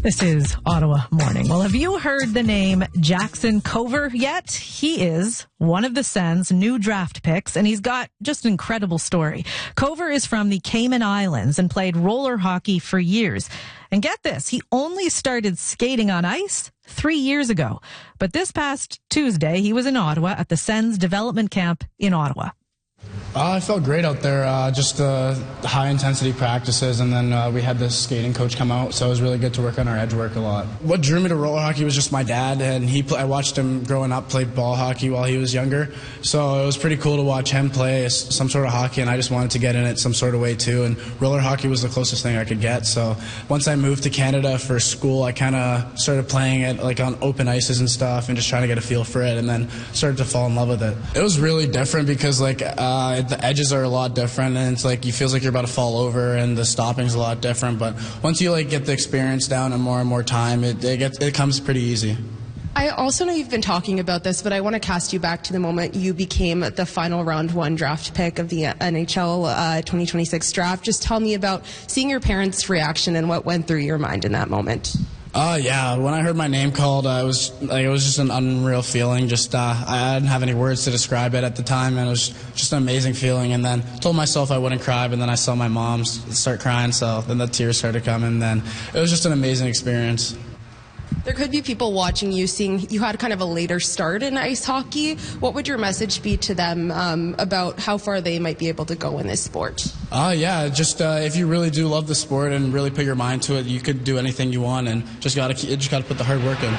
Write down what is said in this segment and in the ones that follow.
This is Ottawa Morning. Well, have you heard the name Jackson Cover yet? He is one of the Sens' new draft picks, and he's got just an incredible story. Cover is from the Cayman Islands and played roller hockey for years. And get this, he only started skating on ice 3 years ago. But this past Tuesday, he was in Ottawa at the Sens development camp in Ottawa. I felt great out there, just high-intensity practices, and then we had this skating coach come out, so it was really good to work on our edge work a lot. What drew me to roller hockey was just my dad, and I watched him growing up play ball hockey while he was younger, so it was pretty cool to watch him play some sort of hockey, and I just wanted to get in it some sort of way too, and roller hockey was the closest thing I could get. So once I moved to Canada for school, I kind of started playing it like on open ices and stuff, and just trying to get a feel for it, and then started to fall in love with it. It was really different because the edges are a lot different, and it's like you feels like you're about to fall over, and the stopping's a lot different. But once you get the experience down and more time, it comes pretty easy. I also know you've been talking about this, but I want to cast you back to the moment you became the final round 1 draft pick of the NHL 2026 draft. Just tell me about seeing your parents' reaction and what went through your mind in that moment. Yeah, when I heard my name called, it was just an unreal feeling. I didn't have any words to describe it at the time, and it was just an amazing feeling. And then told myself I wouldn't cry, but then I saw my mom start crying, so then the tears started coming. Then it was just an amazing experience. There could be people watching you, seeing you had kind of a later start in ice hockey. What would your message be to them about how far they might be able to go in this sport? If you really do love the sport and really put your mind to it, you could do anything you want, and just gotta put the hard work in.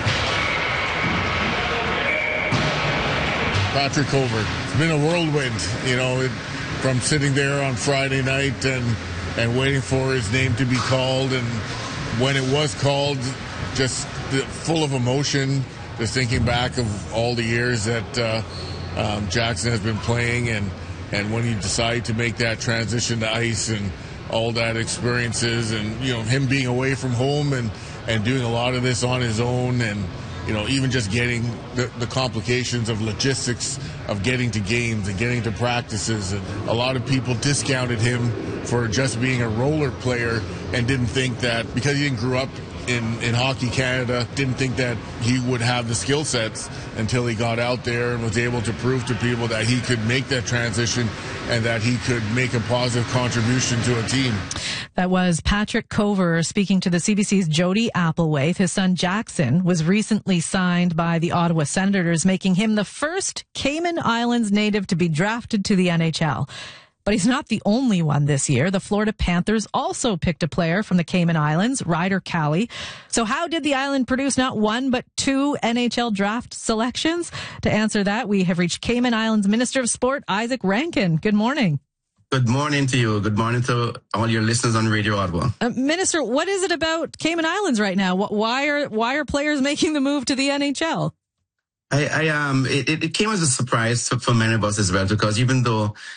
Patrick Cover. It's been a whirlwind, from sitting there on Friday night and waiting for his name to be called, and when it was called, just full of emotion, just thinking back of all the years that Jackson has been playing, and when he decided to make that transition to ice and all that experiences, and him being away from home and doing a lot of this on his own, and even just getting the complications of logistics of getting to games and getting to practices. And a lot of people discounted him for just being a roller player and didn't think that because he didn't grow up in Hockey Canada, didn't think that he would have the skill sets until he got out there and was able to prove to people that he could make that transition and that he could make a positive contribution to a team. That was Patrick Cover speaking to the CBC's Jody Applewhite. His son Jackson was recently signed by the Ottawa Senators, making him the first Cayman Islands native to be drafted to the NHL. But he's not the only one this year. The Florida Panthers also picked a player from the Cayman Islands, Ryder Cali. So how did the island produce not 1, but 2 NHL draft selections? To answer that, we have reached Cayman Islands Minister of Sport, Isaac Rankin. Good morning. Good morning to you. Good morning to all your listeners on Radio Ottawa. Minister, what is it about Cayman Islands right now? Why are players making the move to the NHL? It came as a surprise for many of us as well, because even though